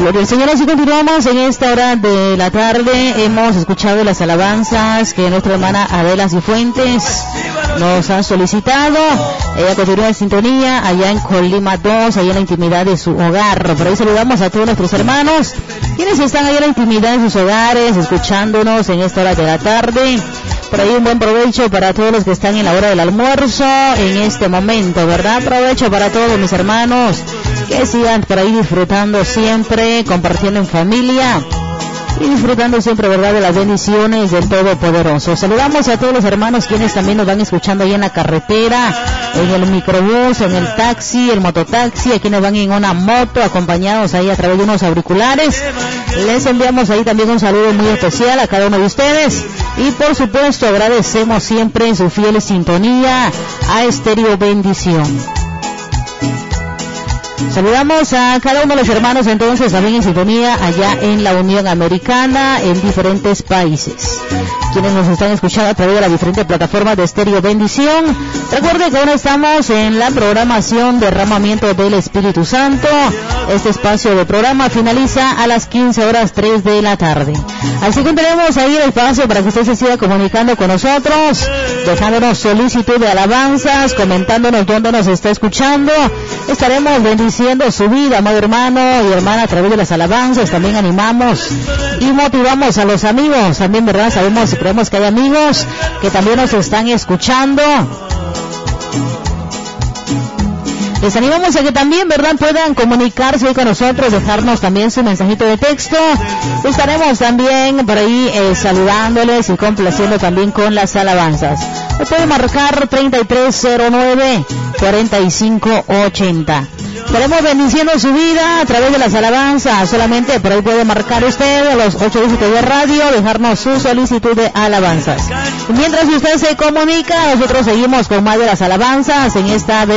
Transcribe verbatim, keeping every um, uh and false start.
Gloria al Señor. Así continuamos en esta hora de la tarde. Hemos escuchado las alabanzas que nuestra hermana Adela Cifuentes nos ha solicitado. Ella continúa en sintonía allá en Colima dos, allá en la intimidad de su hogar. Por ahí saludamos a todos nuestros hermanos quienes están allá en la intimidad de sus hogares, escuchándonos en esta hora de la tarde. Por ahí un buen provecho para todos los que están en la hora del almuerzo en este momento, ¿verdad? Provecho para todos mis hermanos que sigan por ahí disfrutando siempre, compartiendo en familia y disfrutando siempre, ¿verdad?, de las bendiciones del Todopoderoso. Saludamos a todos los hermanos quienes también nos van escuchando ahí en la carretera, en el microbús, en el taxi, el mototaxi, a quienes van en una moto, acompañados ahí a través de unos auriculares. Les enviamos ahí también un saludo muy especial a cada uno de ustedes. Y por supuesto agradecemos siempre su fiel sintonía a Estéreo Bendición. Saludamos a cada uno de los hermanos entonces también en sintonía allá en la Unión Americana, en diferentes países, quienes nos están escuchando a través de las diferentes plataformas de Estéreo Bendición. Recuerde que ahora estamos en la programación Derramamiento del Espíritu Santo. Este espacio de programa finaliza a las quince horas tres de la tarde. Así que tenemos ahí el espacio para que usted se siga comunicando con nosotros, dejándonos solicitud de alabanzas, comentándonos dónde nos está escuchando. Estaremos bendiciendo su vida, amado hermano y hermana, a través de las alabanzas. También animamos y motivamos a los amigos. También, ¿verdad? Sabemos y creemos que hay amigos que también nos están escuchando. Les animamos a que también, ¿verdad?, puedan comunicarse con nosotros, dejarnos también su mensajito de texto. Estaremos también por ahí eh, saludándoles y complaciendo también con las alabanzas. Nos puede marcar treinta y tres cero nueve, cuarenta y cinco ochenta. Estaremos bendiciendo su vida a través de las alabanzas. Solamente por ahí puede marcar usted a los ocho dígitos de radio, dejarnos su solicitud de alabanzas. Y mientras usted se comunica, nosotros seguimos con más de las alabanzas en esta